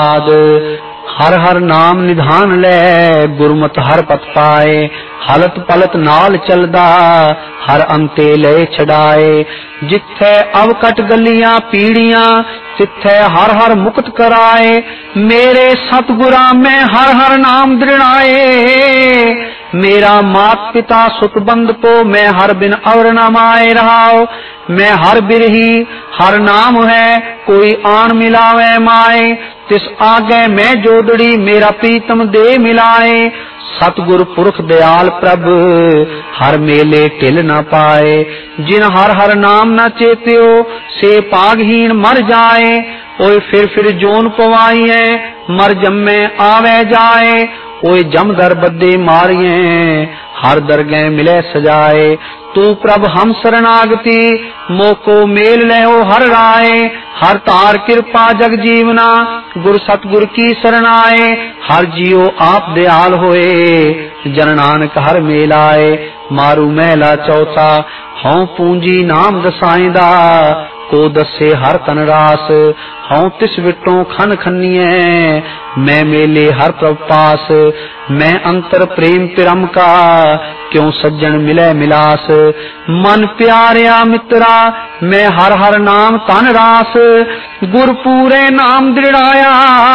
हर हर नाम निधान लै गुरमत हर पत पाए। हलत पलत नाल चलदा हर अंते ले छड़ाए। जिथे अवकट गलियां पीड़ियां तिथे हर हर मुक्त कराए। मेरे सतगुरा में हर हर नाम दृढ़ाए। मेरा मात पिता सुत बंद को मैं हर बिन और न माए रहाओ। मैं हर बिरही हर नाम है कोई आन मिलावे माए। तिस आगे मैं जोदड़ी मेरा प्रीतम दे मिलाए। सतगुर पुरख दयाल प्रभ हर मेले टिल न पाए। जिन हर हर नाम न चेत्यो से पागहीन मर जाए। ओए फिर जोन पवाइए मर जम्मे आवे जाए। ओए जम दर बदे मारिए हर दरगह मिले सजाए। तू प्रभ हम शरणागति मोको मेल लहो हर राय। हर तार कृपा जग जीवना गुर सतगुर की शरणाए। हर जियो आप दयाल होए जन नानक हर मेलाए। मारू महला चौथा हूं पूंजी नाम दसाइंदा को दसे हर तन रास। हूं तिस विटों खन खनिए मैं मेले हर प्रभ पास। मैं अंतर प्रेम पिरम का क्यों सज्जन मिले मिलास। मन प्यारिया मित्रा मैं हर हर नाम तन रास। गुर पूरे नाम दृढ़ाया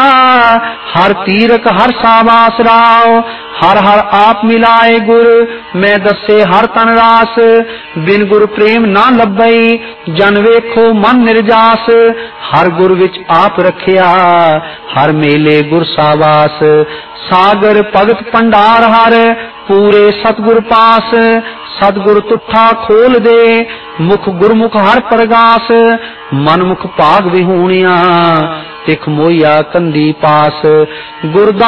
हर तीरक हर साबास राव। हर हर आप मिलाए गुर मैं दसे हर तन रास। बिन गुर प्रेम ना लभई जन वेखो मन निर्जास। हर गुर विच आप रखिया हर मेले गुर साबास। सागर भगत भंडार हर पूरे सतगुर पास। सतगुर तुठा खोल दे मुख गुरमुख हर प्रगास। मन मुख भाग विहूणिया तिख मोहिया कंदी पास। गुरदा